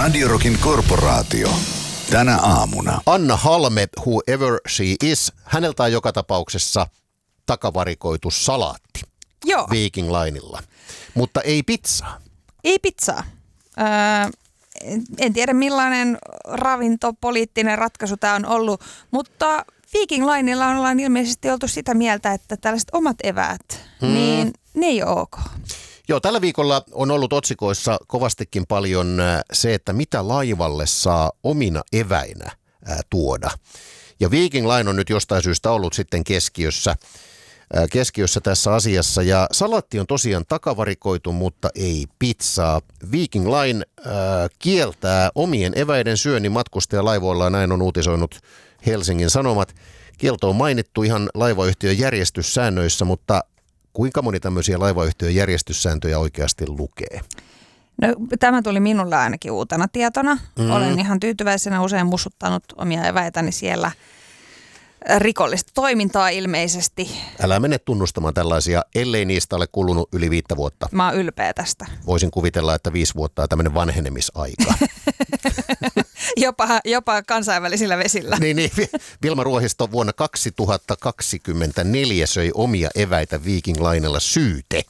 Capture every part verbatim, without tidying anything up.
Radio Rockin korporaatio. Tänä aamuna. Anna Halme, whoever she is, häneltä on joka tapauksessa takavarikoitu salaatti. Joo. Viking Linella. Mutta ei pizzaa. Ei pizzaa. Öö, en, en tiedä millainen ravintopoliittinen ratkaisu tämä on ollut, mutta Viking Linella ollaan ilmeisesti oltu sitä mieltä, että tällaiset omat eväät, hmm. niin ne ei ole ok. Joo, tällä viikolla on ollut otsikoissa kovastikin paljon se, että mitä laivalle saa omina eväinä ää, tuoda. Ja Viking Line on nyt jostain syystä ollut sitten keskiössä, ää, keskiössä tässä asiassa. Ja salatti on tosiaan takavarikoitu, mutta ei pizzaa. Viking Line ää, kieltää omien eväiden syönnin matkustajalaivoilla, näin on uutisoinut Helsingin Sanomat. Kielto on mainittu ihan laivayhtiön järjestyssäännöissä, mutta kuinka moni tämmöisiä laivayhtiön järjestyssääntöjä oikeasti lukee? No, tämä tuli minulle ainakin uutena tietona. Mm. Olen ihan tyytyväisenä usein mussuttanut omia eväitäni siellä. Rikollista toimintaa ilmeisesti. Älä mene tunnustamaan tällaisia, ellei niistä ole kulunut yli viittä vuotta. Mä oon ylpeä tästä. Voisin kuvitella, että viisi vuotta on tämmöinen vanhenemisaika. jopa, jopa kansainvälisillä vesillä. niin, niin, Vilma Ruohisto vuonna kaksituhattakaksikymmentäneljä söi omia eväitä Viking Linella syyte.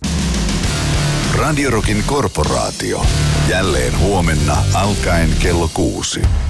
Radio Rockin korporaatio. Jälleen huomenna alkaen kello kuusi.